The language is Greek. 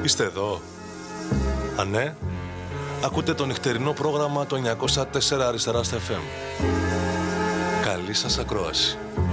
Είστε εδώ? Α, ναι. Ακούτε το νυχτερινό πρόγραμμα το 904 αριστερά στα FM. Καλή σας ακρόαση.